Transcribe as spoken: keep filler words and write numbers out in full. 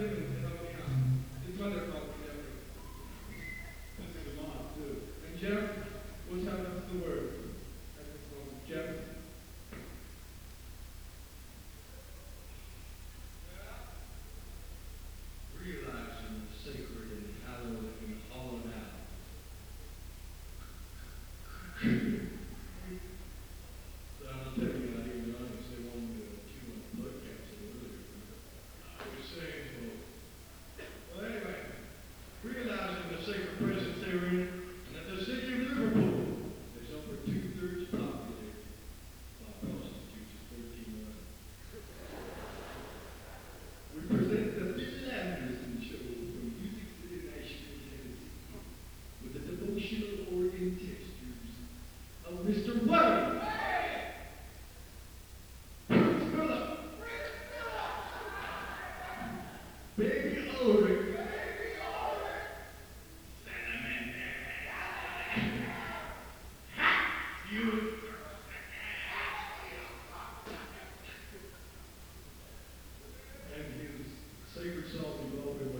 and help me out. His mother called me Jeffrey. This is a mom, too. And Jeff will tell us the word at this moment. Jeff? Realizing the sacred and hallowed and hollowed out. But I'll tell you, I didn't realize they wanted me to chew on the blood capsule earlier. I was saying, well, well anyway, realizing the sacred presence therein, and that the city of Liverpool is over two-thirds populated by prostitutes of thirteen eleven. We present the Bill Anderson Show from Music City, Nashville, Tennessee, with the devotional organ textures of Mister Worry. Prince Philip. Baby Ulrich. You. And his sacred song involving